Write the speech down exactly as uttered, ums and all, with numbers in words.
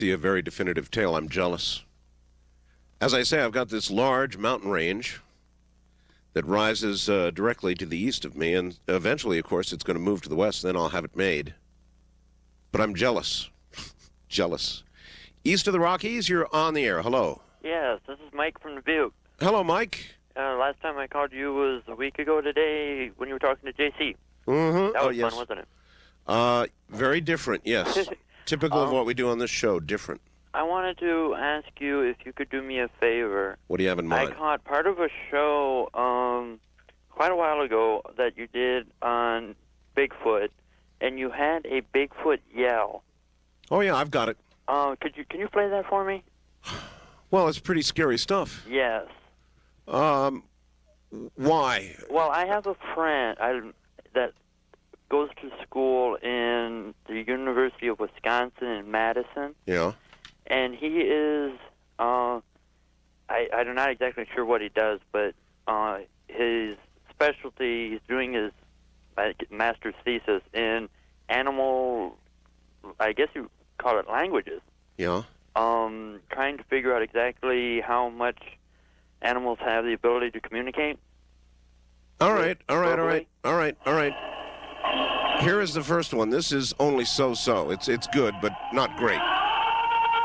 A very definitive tale. I'm jealous. As I say, I've got this large mountain range that rises uh, directly to the east of me, and eventually, of course, it's going to move to the west, then I'll have it made. But I'm jealous. Jealous. East of the Rockies, you're on the air. Hello. Yes, this is Mike from Dubuque. Hello, Mike. Uh, last time I called you was a week ago today when you were talking to J C. Mm-hmm. That was oh, yes. fun, wasn't it? Uh, very different, yes. Typical um, of what we do on this show, different. I wanted to ask you if you could do me a favor. What do you have in mind? I caught part of a show um, quite a while ago that you did on Bigfoot, and you had a Bigfoot yell. Oh, yeah, I've got it. Uh, could you Can you play that for me? Well, it's pretty scary stuff. Yes. Um, why? Well, I have a friend I, that goes to school in the University of Wisconsin in Madison. Yeah. And he is, uh, I, I'm not exactly sure what he does, but uh, his specialty, he's doing his uh, master's thesis in animal, I guess you call it languages. Yeah. Um, trying to figure out exactly how much animals have the ability to communicate. All right, all right, all verbally. right, all right, all right. Here is the first one. This is only so-so. It's it's good, but not great.